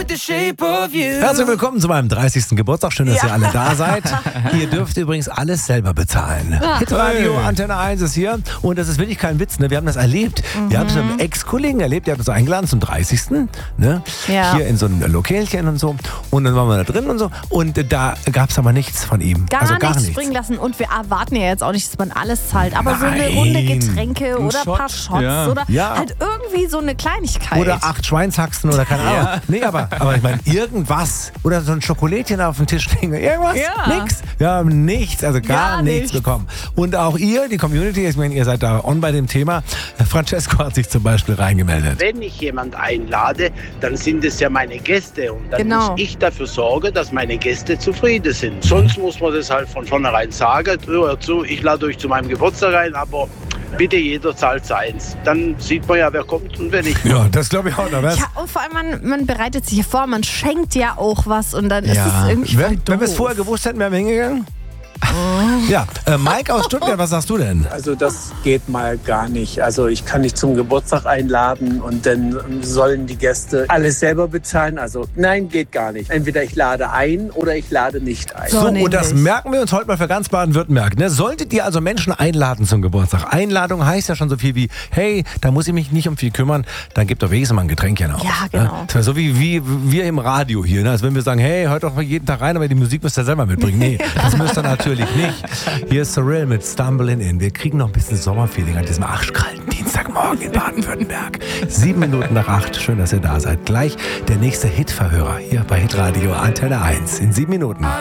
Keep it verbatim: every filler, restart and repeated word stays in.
with the shape of you. Herzlich willkommen zu meinem dreißigsten Geburtstag. Schön, dass ja. ihr alle da seid. Ihr dürft übrigens alles selber bezahlen. Ach, Hitradio, Antenne eins ist hier. Und das ist wirklich kein Witz. Ne? Wir haben das erlebt. Mhm. Wir haben es mit einem Ex-Kollegen erlebt. Der hat uns eingeladen zum dreißigsten. Ne? Ja. Hier in so einem Lokalchen und so. Und dann waren wir da drin und so. Und da gab es aber nichts von ihm. Gar, also gar nichts nichts springen lassen. Und wir erwarten ja jetzt auch nicht, dass man alles zahlt. Aber Nein. so eine Runde Getränke oder ein Shot. paar Shots Ja. oder Ja. halt irgendwie so eine Kleinigkeit. Oder acht Schweinshaxen oder keine Ahnung. Ja. Nee, aber, aber ich meine, irgendwas. Oder so ein Schokolädchen auf dem Tisch liegen. Irgendwas? Ja. Nix? Wir haben nichts, also gar, Gar nichts nichts. bekommen. Und auch ihr, die Community, ich meine, ihr seid da on bei dem Thema. Francesco hat sich zum Beispiel reingemeldet. Wenn ich jemand einlade, dann sind es ja meine Gäste und dann Genau. muss ich dafür sorgen, dass meine Gäste zufrieden sind. Sonst muss man das halt von vornherein sagen, hör zu, ich lade euch zu meinem Geburtstag ein, aber bitte jeder zahlt seins. Dann sieht man ja, wer kommt und wer nicht. Ja, das glaube ich auch noch. Was? Ja, und vor allem, man, man bereitet sich vor, man schenkt ja auch was und dann ist es irgendwie voll Wenn, wenn wir es doof. vorher gewusst hätten, wären wir hingegangen. Ja, äh, Mike aus Stuttgart, was sagst du denn? Also das geht mal gar nicht. Also ich kann nicht zum Geburtstag einladen und dann sollen die Gäste alles selber bezahlen. Also nein, geht gar nicht. Entweder ich lade ein oder ich lade nicht ein. So. So, nämlich. und das merken wir uns heute mal für ganz Baden-Württemberg. Ne? Solltet ihr also Menschen einladen zum Geburtstag? Einladung heißt ja schon so viel wie, hey, da muss ich mich nicht um viel kümmern, dann gebt doch wenigstens mal ein Getränkchen auf. Ja, genau. Ne? Das wäre so wie, wie wir im Radio hier. Ne? Als wenn wir sagen, hey, hört doch mal jeden Tag rein, aber die Musik müsst ihr selber mitbringen. Nee, das müsst ihr natürlich nicht. Hier ist Surreal mit Stumbling In. Wir kriegen noch ein bisschen Sommerfeeling an diesem arschkalten Dienstagmorgen in Baden-Württemberg. Sieben Minuten nach acht. Schön, dass ihr da seid. Gleich der nächste Hitverhörer hier bei Hitradio Antenne eins in sieben Minuten.